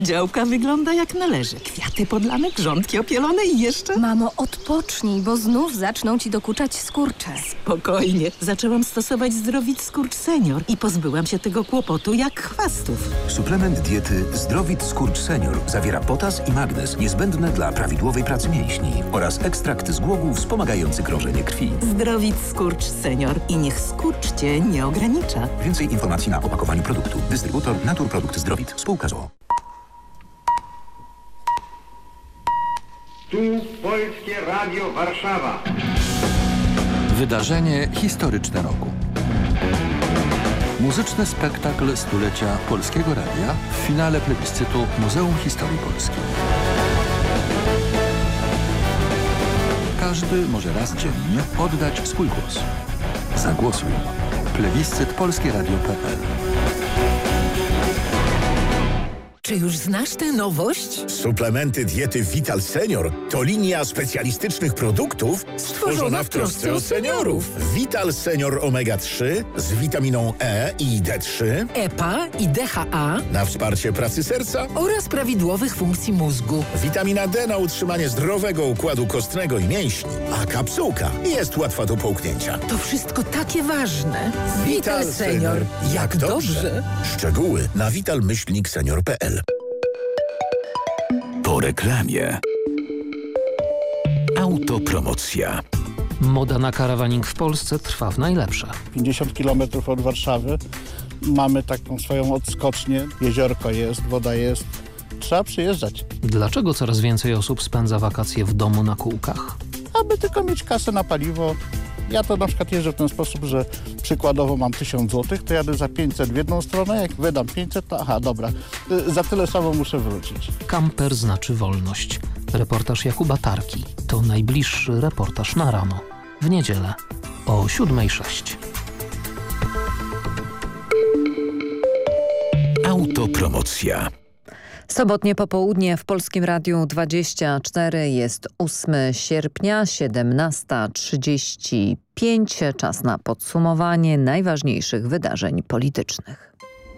Działka wygląda jak należy. Kwiaty podlane, grządki opielone i jeszcze... Mamo, odpocznij, bo znów zaczną ci dokuczać skurcze. Spokojnie. Zaczęłam stosować Zdrowit Skurcz Senior i pozbyłam się tego kłopotu jak chwastów. Suplement diety Zdrowit Skurcz Senior zawiera potas i magnez niezbędne dla prawidłowej pracy mięśni oraz ekstrakt z głogów wspomagający krążenie krwi. Zdrowit Skurcz Senior i niech skurcz cię nie ogranicza. Więcej informacji na opakowaniu produktu. Dystrybutor Naturprodukt Zdrowit. Spółka z o.o. Tu Polskie Radio Warszawa. Wydarzenie historyczne roku. Muzyczny spektakl stulecia Polskiego Radia w finale plebiscytu Muzeum Historii Polskiej. Każdy może raz dziennie oddać swój głos. Zagłosuj. Plebiscyt polskieradio.pl. Czy już znasz tę nowość? Suplementy diety Vital Senior to linia specjalistycznych produktów stworzona w trosce o seniorów. Vital Senior Omega 3 z witaminą E i D3, EPA i DHA na wsparcie pracy serca oraz prawidłowych funkcji mózgu. Witamina D na utrzymanie zdrowego układu kostnego i mięśni, a kapsułka jest łatwa do połknięcia. To wszystko takie ważne. Vital Senior. Jak dobrze. Szczegóły na vital-senior.pl. Po reklamie. Autopromocja. Moda na karawaning w Polsce trwa w najlepsze. 50 km od Warszawy mamy taką swoją odskocznię. Jeziorko jest, woda jest. Trzeba przyjeżdżać. Dlaczego coraz więcej osób spędza wakacje w domu na kółkach? Aby tylko mieć kasę na paliwo. Ja to na przykład jeżdżę w ten sposób, że przykładowo mam 1000 zł, to jadę za 500 w jedną stronę, jak wydam 500, to aha, dobra, za tyle samo muszę wrócić. Kamper znaczy wolność. Reportaż Jakuba Tarki to najbliższy reportaż na rano. W niedzielę o 7:06. Autopromocja. Sobotnie popołudnie w Polskim Radiu 24 jest 8 sierpnia, 17:35. Czas na podsumowanie najważniejszych wydarzeń politycznych.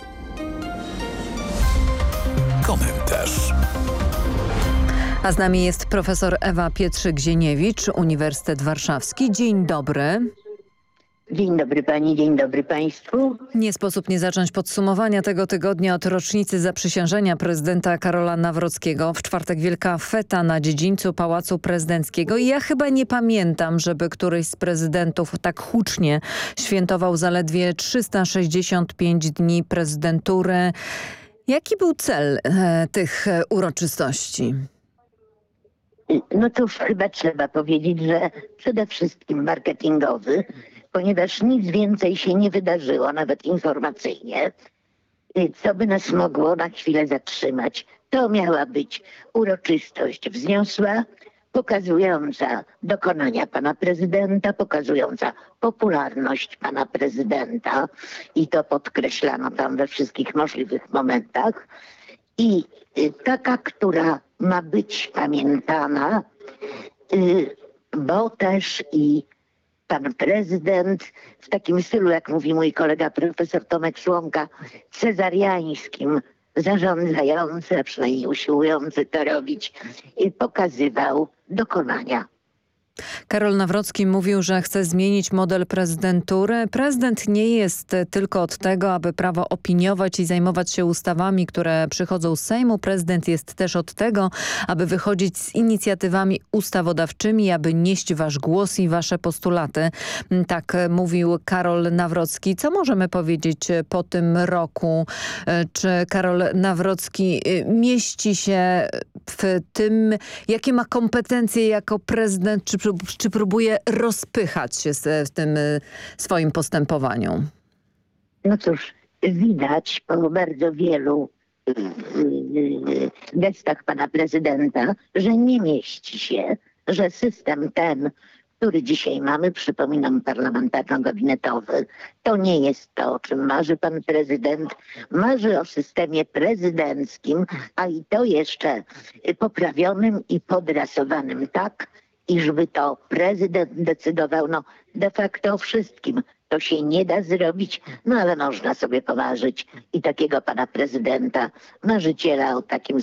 Komentarz. A z nami jest profesor Ewa Pietrzyk-Zieniewicz, Uniwersytet Warszawski. Dzień dobry. Dzień dobry pani, dzień dobry państwu. Nie sposób nie zacząć podsumowania tego tygodnia od rocznicy zaprzysiężenia prezydenta Karola Nawrockiego. W czwartek wielka feta na dziedzińcu Pałacu Prezydenckiego i ja chyba nie pamiętam, żeby któryś z prezydentów tak hucznie świętował zaledwie 365 dni prezydentury. Jaki był cel tych uroczystości? No cóż, chyba trzeba powiedzieć, że przede wszystkim marketingowy, ponieważ nic więcej się nie wydarzyło, nawet informacyjnie, co by nas mogło na chwilę zatrzymać. To miała być uroczystość wzniosła, pokazująca dokonania pana prezydenta, pokazująca popularność pana prezydenta i to podkreślano tam we wszystkich możliwych momentach. I taka, która ma być pamiętana, bo też i pan prezydent w takim stylu, jak mówi mój kolega profesor Tomek Słomka, cezariańskim, zarządzający, a przynajmniej usiłujący to robić, pokazywał dokonania. Karol Nawrocki mówił, że chce zmienić model prezydentury. Prezydent nie jest tylko od tego, aby prawo opiniować i zajmować się ustawami, które przychodzą z Sejmu. Prezydent jest też od tego, aby wychodzić z inicjatywami ustawodawczymi, aby nieść wasz głos i wasze postulaty. Tak mówił Karol Nawrocki. Co możemy powiedzieć po tym roku? Czy Karol Nawrocki mieści się w tym, jakie ma kompetencje jako prezydent, czy próbuje rozpychać się w tym swoim postępowaniu? No cóż, widać po bardzo wielu gestach pana prezydenta, że nie mieści się, że system ten, który dzisiaj mamy, przypominam, parlamentarno-gabinetowy, to nie jest to, o czym marzy pan prezydent. Marzy o systemie prezydenckim, a i to jeszcze poprawionym i podrasowanym tak, iżby to prezydent decydował de facto o wszystkim. to się nie da zrobić, no ale można sobie pomarzyć i takiego pana prezydenta, marzyciela o takim